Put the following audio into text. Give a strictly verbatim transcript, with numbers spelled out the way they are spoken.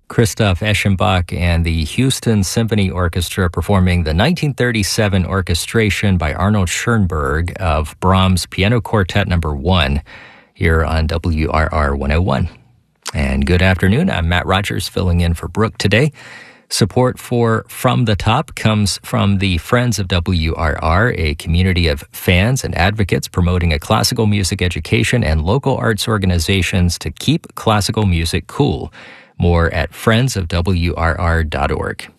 Christoph Eschenbach and the Houston Symphony Orchestra performing the nineteen thirty-seven orchestration by Arnold Schoenberg of Brahms' Piano Quartet Number One here on W R R one oh one. And good afternoon. I'm Matt Rogers filling in for Brooke today. Support for From the Top comes from the Friends of W R R, a community of fans and advocates promoting a classical music education and local arts organizations to keep classical music cool. More at friends of W R R dot org.